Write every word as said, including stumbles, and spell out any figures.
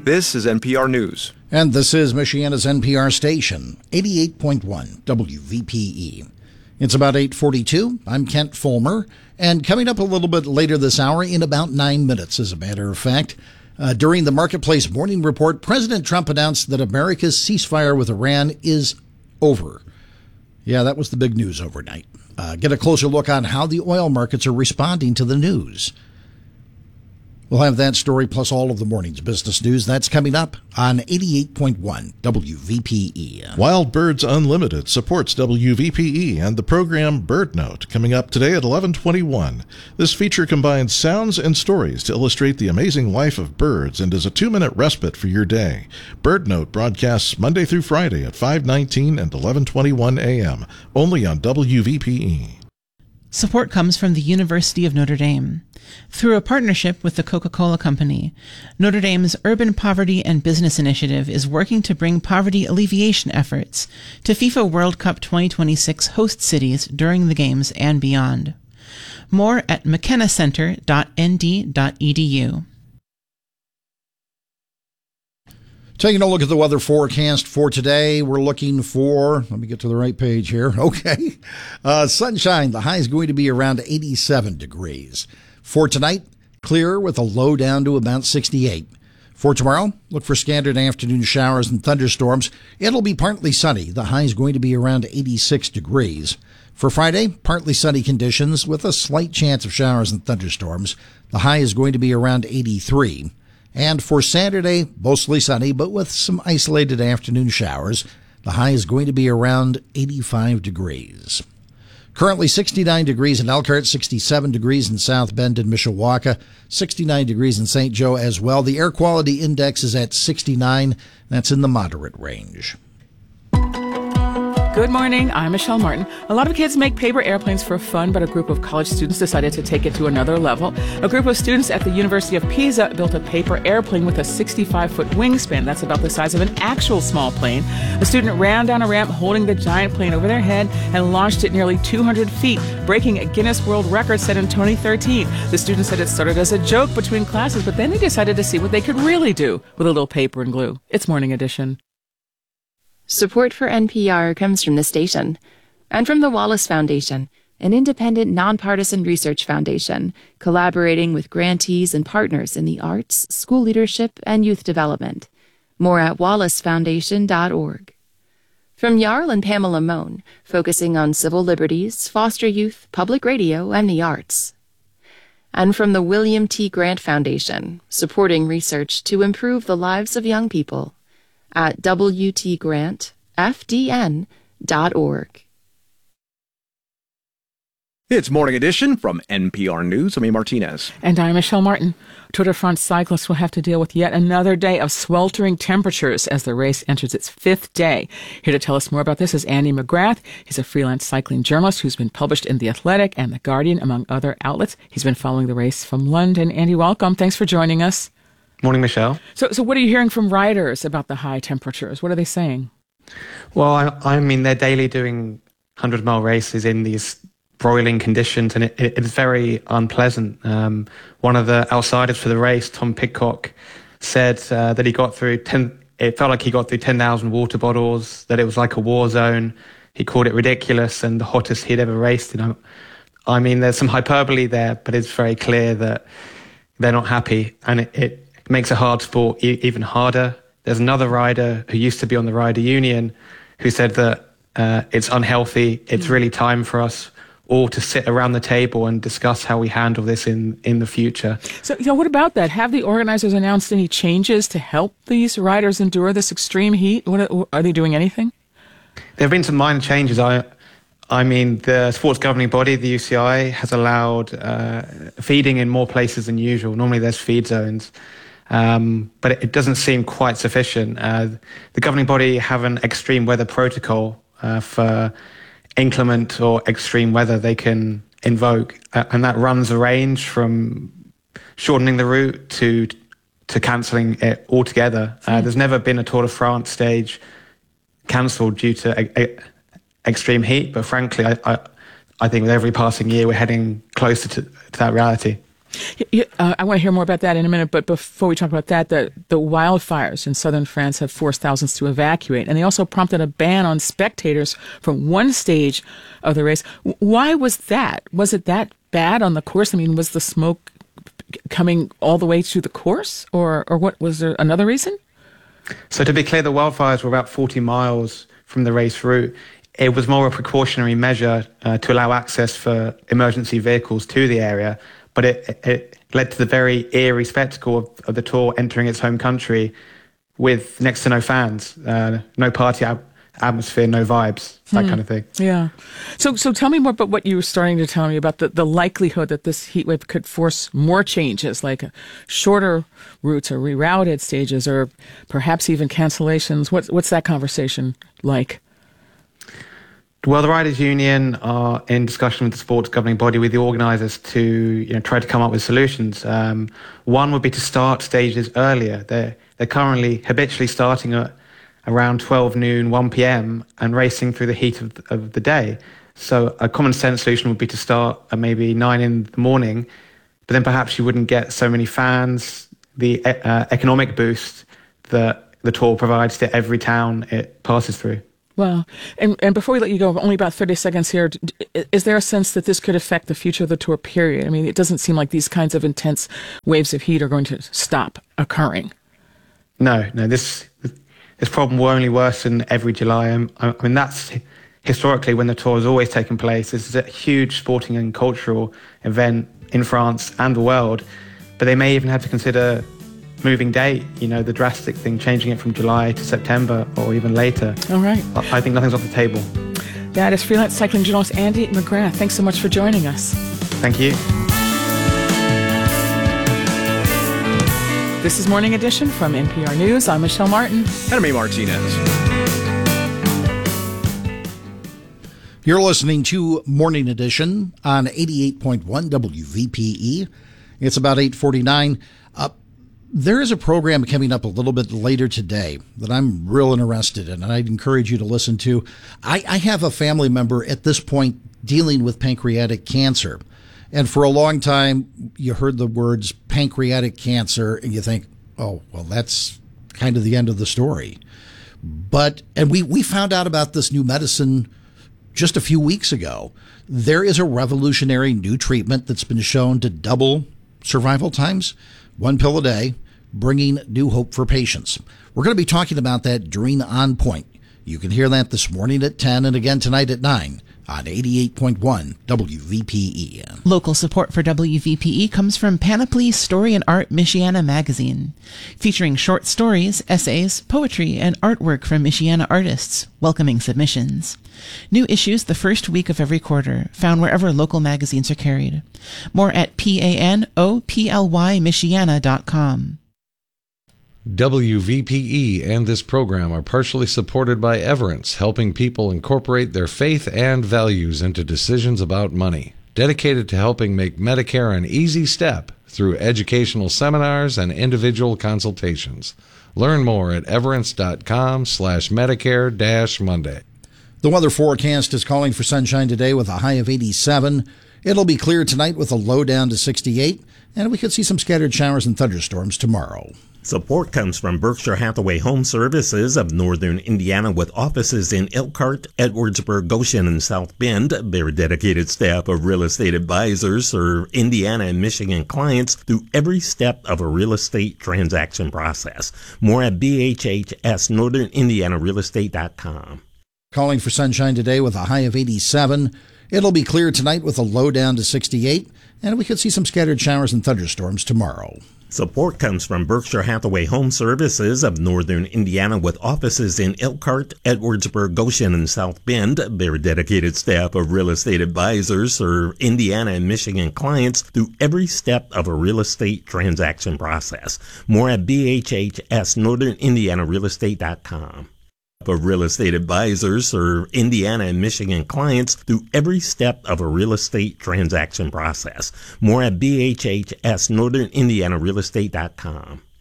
This is N P R News. And this is Michiana's N P R station, eighty-eight point one W V P E. It's about eight forty-two. I'm Kent Fulmer. And coming up a little bit later this hour, in about nine minutes, as a matter of fact, uh, during the Marketplace Morning Report, President Trump announced that America's ceasefire with Iran is over. Yeah, that was the big news overnight. Uh, get a closer look on how the oil markets are responding to the news. We'll have that story plus all of the morning's business news. That's coming up on eighty-eight point one W V P E. Wild Birds Unlimited supports W V P E and the program Bird Note, coming up today at eleven twenty-one. This feature combines sounds and stories to illustrate the amazing life of birds and is a two-minute respite for your day. Bird Note broadcasts Monday through Friday at five nineteen and eleven twenty-one a m, only on W V P E. Support comes from the University of Notre Dame. Through a partnership with the Coca-Cola Company, Notre Dame's Urban Poverty and Business Initiative is working to bring poverty alleviation efforts to FIFA World Cup twenty twenty-six host cities during the Games and beyond. More at mckenna center dot n d dot e d u. Taking a look at the weather forecast for today, we're looking for, let me get to the right page here, okay. Uh, sunshine, the high is going to be around eighty-seven degrees. For tonight, clear with a low down to about sixty-eight. For tomorrow, look for scattered afternoon showers and thunderstorms. It'll be partly sunny. The high is going to be around eighty-six degrees. For Friday, partly sunny conditions with a slight chance of showers and thunderstorms. The high is going to be around eighty-three. And for Saturday, mostly sunny, but with some isolated afternoon showers. The high is going to be around eighty-five degrees. Currently sixty-nine degrees in Elkhart, sixty-seven degrees in South Bend and Mishawaka, sixty-nine degrees in Saint Joe as well. The air quality index is at sixty-nine. That's in the moderate range. Good morning, I'm Michelle Martin. A lot of kids make paper airplanes for fun, but a group of college students decided to take it to another level. A group of students at the University of Pisa built a paper airplane with a sixty-five foot wingspan. That's about the size of an actual small plane. A student ran down a ramp holding the giant plane over their head and launched it nearly two hundred feet, breaking a Guinness World Record set in twenty thirteen. The students said it started as a joke between classes, but then they decided to see what they could really do with a little paper and glue. It's Morning Edition. Support for N P R comes from the station and from the Wallace Foundation, an independent, nonpartisan research foundation collaborating with grantees and partners in the arts, school leadership, and youth development. More at wallace foundation dot org. From Jarl and Pamela Mohn, focusing on civil liberties, foster youth, public radio, and the arts. And from the William T. Grant Foundation, supporting research to improve the lives of young people. At w t grant f d n dot org. It's Morning Edition from N P R News. I'm A. Martinez. And I'm Michelle Martin. Tour de France cyclists will have to deal with yet another day of sweltering temperatures as the race enters its fifth day. Here to tell us more about this is Andy McGrath. He's a freelance cycling journalist who's been published in The Athletic and The Guardian, among other outlets. He's been following the race from London. Andy, welcome. Thanks for joining us. Morning, Michelle. So, so what are you hearing from riders about the high temperatures? What are they saying? Well, I, I mean, they're daily doing hundred-mile races in these broiling conditions, and it, it, it's very unpleasant. Um, one of the outsiders for the race, Tom Pidcock, said uh, that he got through ten. It felt like he got through ten thousand water bottles. That it was like a war zone. He called it ridiculous and the hottest he'd ever raced. You know, I mean, there's some hyperbole there, but it's very clear that they're not happy, and it. it It makes a hard sport e- even harder. There's another rider who used to be on the rider union who said that uh, it's unhealthy. It's really time for us all to sit around the table and discuss how we handle this in, in the future. So, you know, what about that? Have the organizers announced any changes to help these riders endure this extreme heat? What are, are they doing anything? There have been some minor changes. I I mean, the sports governing body, the U C I, has allowed uh, feeding in more places than usual. Normally there's feed zones. Um, but it, it doesn't seem quite sufficient. Uh, the governing body have an extreme weather protocol uh, for inclement or extreme weather they can invoke, uh, and that runs a range from shortening the route to to cancelling it altogether. Uh, there's never been a Tour de France stage cancelled due to a, a, extreme heat, but frankly, I, I, I think with every passing year we're heading closer to, to that reality. Uh, I want to hear more about that in a minute, but before we talk about that, the, the wildfires in southern France have forced thousands to evacuate, and they also prompted a ban on spectators from one stage of the race. Why was that? Was it that bad on the course? I mean, was the smoke coming all the way to the course, or, or what? Was there another reason? So to be clear, the wildfires were about forty miles from the race route. It was more a precautionary measure uh, to allow access for emergency vehicles to the area, but it, it led to the very eerie spectacle of, of the Tour entering its home country with next to no fans, uh, no party ab- atmosphere, no vibes, that hmm. kind of thing. Yeah. So so tell me more about what you were starting to tell me about the, the likelihood that this heat wave could force more changes, like shorter routes or rerouted stages or perhaps even cancellations. What's, what's that conversation like? Well, the Riders' Union are in discussion with the sports governing body, with the organisers, to you know try to come up with solutions. Um, one would be to start stages earlier. They're, they're currently habitually starting at around twelve noon, one p.m. and racing through the heat of, of the day. So a common sense solution would be to start at maybe nine in the morning, but then perhaps you wouldn't get so many fans, the uh, economic boost that the Tour provides to every town it passes through. Well, and, and before we let you go, only about thirty seconds here, is there a sense that this could affect the future of the Tour, period? I mean, it doesn't seem like these kinds of intense waves of heat are going to stop occurring. No, no, this this problem will only worsen every July. I mean, that's historically when the Tour has always taken place. This is a huge sporting and cultural event in France and the world, but they may even have to consider moving date, you know, the drastic thing, changing it from July to September or even later. All right. I think nothing's off the table. That is freelance cycling journalist Andy McGrath. Thanks so much for joining us. Thank you. This is Morning Edition from N P R News. I'm Michelle Martin. And I'm A. Martinez. You're listening to Morning Edition on eighty-eight point one W V P E. It's about eight forty-nine. Uh, There is a program coming up a little bit later today that I'm real interested in, and I'd encourage you to listen to. I, I have a family member at this point dealing with pancreatic cancer. And for a long time, you heard the words pancreatic cancer, and you think, oh, well, that's kind of the end of the story. But, and we, we found out about this new medicine just a few weeks ago. There is a revolutionary new treatment that's been shown to double survival times, one pill a day, bringing new hope for patients. We're going to be talking about that during On Point. You can hear that this morning at ten and again tonight at nine on eighty-eight point one W V P E. Local support for W V P E comes from Panoply Story and Art Michiana magazine, featuring short stories, essays, poetry, and artwork from Michiana artists, welcoming submissions. New issues the first week of every quarter, found wherever local magazines are carried. More at P A N O P L Y Michiana dot com. W V P E and this program are partially supported by Everence, helping people incorporate their faith and values into decisions about money. Dedicated to helping make Medicare an easy step through educational seminars and individual consultations. Learn more at everence.com slash Medicare dash Monday. The weather forecast is calling for sunshine today with a high of eighty-seven. It'll be clear tonight with a low down to sixty-eight, and we could see some scattered showers and thunderstorms tomorrow. Support comes from Berkshire Hathaway Home Services of Northern Indiana, with offices in Elkhart, Edwardsburg, Goshen, and South Bend. Their dedicated staff of real estate advisors serve Indiana and Michigan clients through every step of a real estate transaction process. More at B H H S Northern Indiana Real Estate dot com. Calling for sunshine today with a high of eighty-seven. It'll be clear tonight with a low down to sixty-eight, and we could see some scattered showers and thunderstorms tomorrow. Support comes from Berkshire Hathaway Home Services of Northern Indiana, with offices in Elkhart, Edwardsburg, Goshen, and South Bend. Their dedicated staff of real estate advisors serve Indiana and Michigan clients through every step of a real estate transaction process. More at B H H S Northern Indiana Real Estate dot com. Of real estate advisors serve Indiana and Michigan clients through every step of a real estate transaction process. More at B H H S Northern Indiana Real Estate dot com.